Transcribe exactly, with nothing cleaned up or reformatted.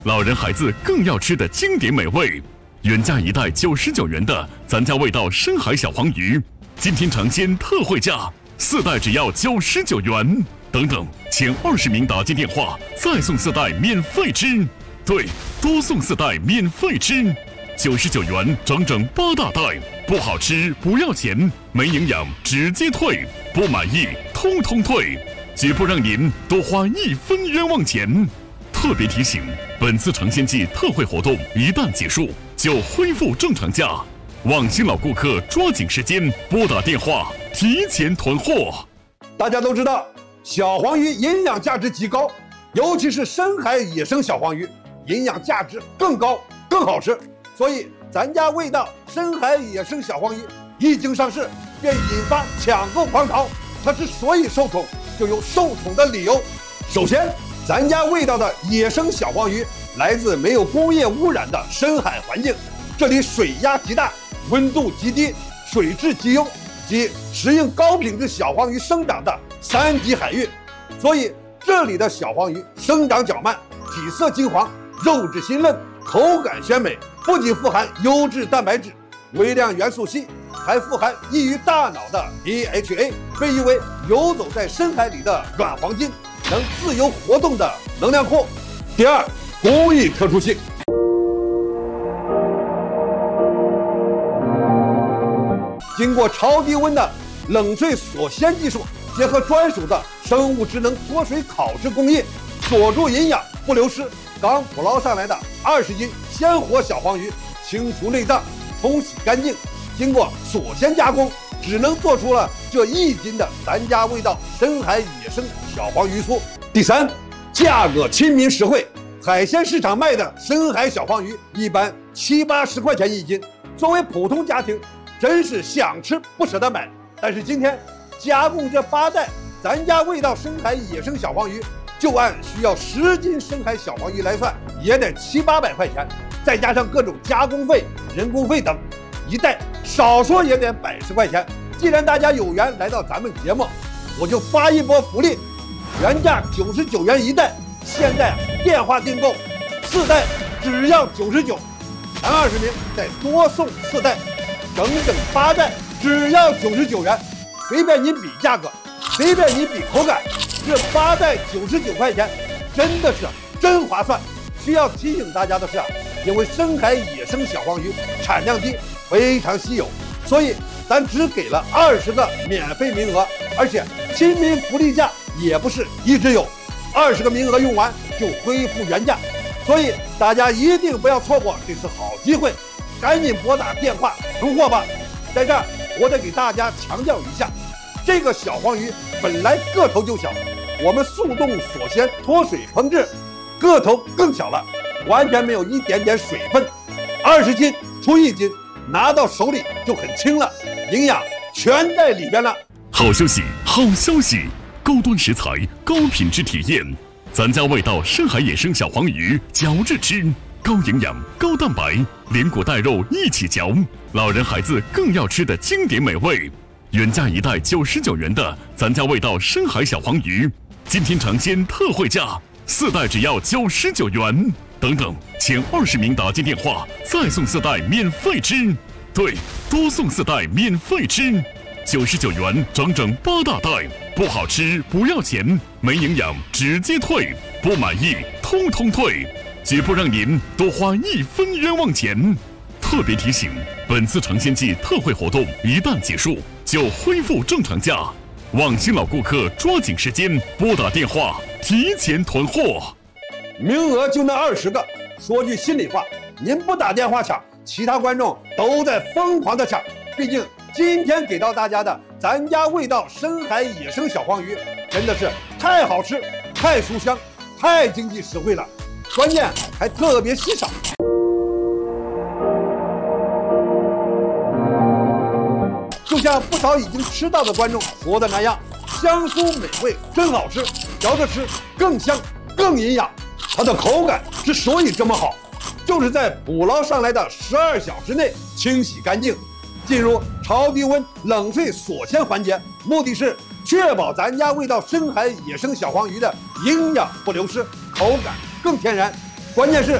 老人孩子更要吃的经典美味。原价一袋九十九元的咱家味道深海小黄鱼，今天尝鲜特惠价，四袋只要九十九元。等等，前二十名打进电话，再送四袋免费吃。对，多送四袋免费吃，九十九元整整八大袋，不好吃不要钱，没营养直接退，不满意通通退，绝不让您多花一分冤枉钱。特别提醒，本次尝鲜季特惠活动一旦结束，就恢复正常价，望新老顾客抓紧时间拨打电话提前囤货。 大家都知道，小黄鱼营养价值极高，尤其是深海野生小黄鱼，营养价值更高，更好吃。所以咱家味道深海野生小黄鱼一经上市，便引发抢购狂潮。它之所以受宠，就有受宠的理由。首先，咱家味道的野生小黄鱼来自没有工业污染的深海环境，这里水压极大，温度极低，水质极优，及适应高品质小黄鱼生长的三级海域，所以这里的小黄鱼生长较慢，体色金黄，肉质鲜嫩，口感鲜美，不仅富含优质蛋白质、微量元素硒，还富含益于大脑的 D H A， 被誉为游走在深海里的软黄金，能自由活动的能量库。第二，工艺特殊性。经过超低温的冷萃锁鲜技术，结合专属的生物智能脱水烤制工艺，锁住营养不流失。刚捕捞上来的二十斤鲜活小黄鱼，清除内脏，冲洗干净，经过锁鲜加工，只能做出了这一斤的咱家味道深海野生小黄鱼酥。第三，价格亲民实惠。海鲜市场卖的深海小黄鱼一般七八十块钱一斤，作为普通家庭，真是想吃不舍得买。但是今天加工这八袋咱家味道深海野生小黄鱼，就按需要十斤深海小黄鱼来算，也得七八百块钱，再加上各种加工费、人工费等，一袋少说也得百十块钱。既然大家有缘来到咱们节目，我就发一波福利，原价九十九元一袋，现在电话订购四袋只要九十九，前二十名再多送四袋，整整八袋只要九十九元，随便您比价格，随便您比口感，这八袋九十九块钱真的是真划算。需要提醒大家的是啊，因为深海野生小黄鱼产量低，非常稀有，所以咱只给了二十个免费名额，而且亲民福利价也不是一直有，二十个名额用完就恢复原价，所以大家一定不要错过这次好机会，赶紧拨打电话囤货吧。在这儿我得给大家强调一下，这个小黄鱼本来个头就小，我们速冻锁鲜脱水烹制，个头更小了，完全没有一点点水分，二十斤出一斤，拿到手里就很轻了，营养全在里边了。 好消息，好消息！高端食材，高品质体验，咱家味道深海野生小黄鱼，嚼着吃，高营养、高蛋白，连骨带肉一起嚼，老人孩子更要吃的经典美味。原价一袋九十九元的咱家味道深海小黄鱼，今天尝鲜特惠价，四袋只要九十九元。等等，前二十名打进电话，再送四袋免费吃。对，多送四袋免费吃，九十九元整整八大袋，不好吃不要钱，没营养直接退，不满意通通退，绝不让您多花一分冤枉钱。特别提醒，本次尝鲜季特惠活动一旦结束，就恢复正常价，望新老顾客抓紧时间拨打电话提前囤货。 名额就那二十个，说句心里话，您不打电话抢，其他观众都在疯狂的抢。毕竟今天给到大家的咱家味道深海野生小黄鱼，真的是太好吃、太酥香、太经济实惠了，关键还特别稀少。就像不少已经吃到的观众说的那样，香酥美味，真好吃，嚼着吃更香更营养。它的口感之所以这么好，就是在捕捞上来的十二小时内清洗干净，进入超低温冷萃锁鲜环节，目的是确保咱家味道深海野生小黄鱼的营养不流失，口感更天然， 关键是